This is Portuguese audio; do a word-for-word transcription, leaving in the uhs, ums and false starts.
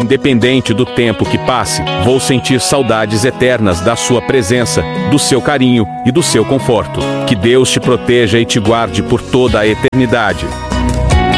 independente do tempo que passe, vou sentir saudades eternas da sua presença, do seu carinho e do seu conforto. Que Deus te proteja e te guarde por toda a eternidade.